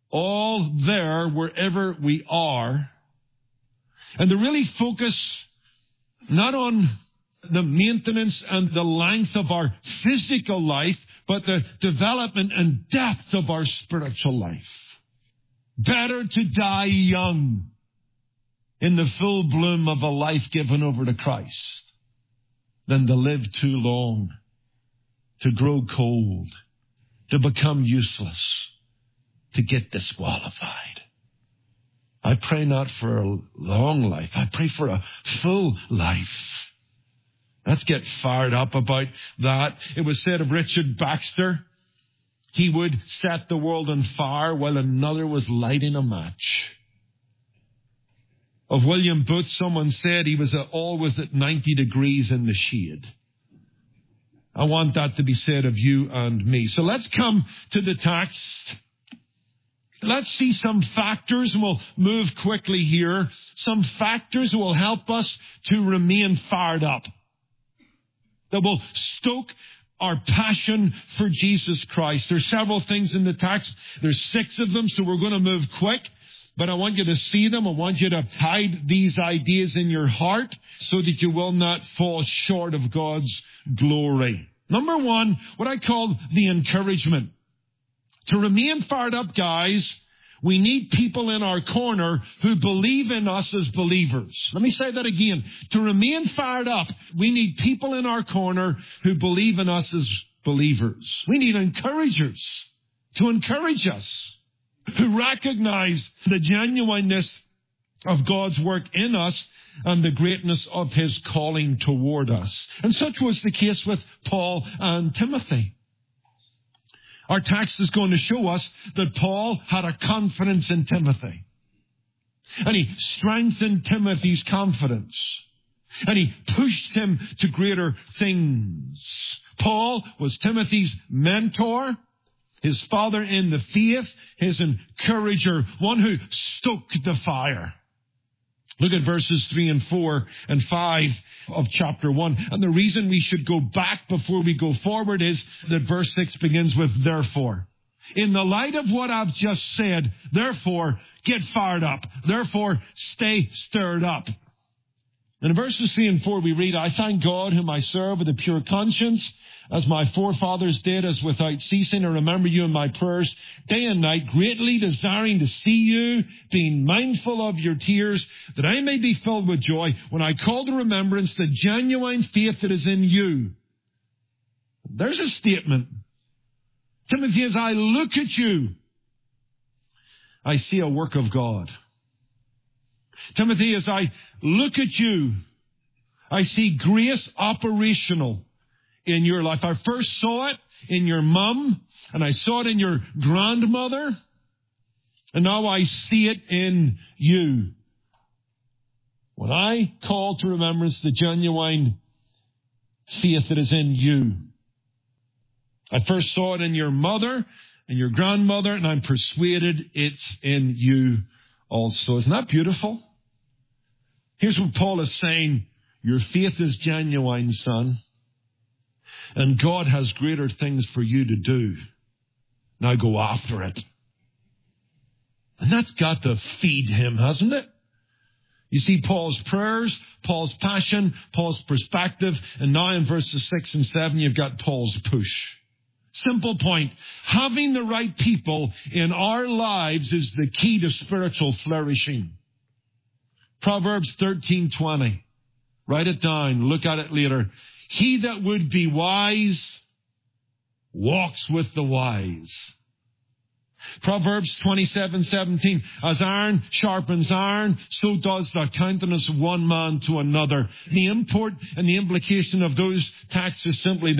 all there wherever we are, and to really focus not on the maintenance and the length of our physical life, but the development and depth of our spiritual life. Better to die young in the full bloom of a life given over to Christ than to live too long, to grow cold, to become useless, to get disqualified. I pray not for a long life. I pray for a full life. Let's get fired up about that. It was said of Richard Baxter, he would set the world on fire while another was lighting a match. Of William Booth, someone said he was always at 90 degrees in the shade. I want that to be said of you and me. So let's come to the text. Let's see some factors, and we'll move quickly here. Some factors will help us to remain fired up, that will stoke our passion for Jesus Christ. There's several things in the text. There's 6 of them, so we're going to move quick. But I want you to see them. I want you to hide these ideas in your heart so that you will not fall short of God's glory. Number 1, what I call the encouragement. To remain fired up, guys, we need people in our corner who believe in us as believers. Let me say that again. To remain fired up, we need people in our corner who believe in us as believers. We need encouragers to encourage us, who recognize the genuineness of God's work in us and the greatness of His calling toward us. And such was the case with Paul and Timothy. Our text is going to show us that Paul had a confidence in Timothy. And he strengthened Timothy's confidence. And he pushed him to greater things. Paul was Timothy's mentor, his father in the faith, his encourager, one who stoked the fire. Look at verses 3 and 4 and 5 of chapter 1. And the reason we should go back before we go forward is that verse 6 begins with therefore. In the light of what I've just said, therefore, get fired up. Therefore, stay stirred up. And in verses 3 and 4 we read, I thank God whom I serve with a pure conscience, as my forefathers did, as without ceasing I remember you in my prayers day and night, greatly desiring to see you, being mindful of your tears, that I may be filled with joy when I call to remembrance the genuine faith that is in you. There's a statement. Timothy, as I look at you, I see a work of God. Timothy, as I look at you, I see grace operational in your life. I first saw it in your mom, and I saw it in your grandmother, and now I see it in you. When I call to remembrance the genuine faith that is in you. I first saw it in your mother and your grandmother, and I'm persuaded it's in you also. Isn't that beautiful? Here's what Paul is saying. Your faith is genuine, son. And God has greater things for you to do. Now go after it. And that's got to feed him, hasn't it? You see Paul's prayers, Paul's passion, Paul's perspective, and now in verses 6 and 7, you've got Paul's push. Simple point. Having the right people in our lives is the key to spiritual flourishing. Proverbs 13:20. Write it down. Look at it later. He that would be wise walks with the wise. Proverbs 27:17. As iron sharpens iron, so does the countenance of one man to another. The import and the implication of those texts is simply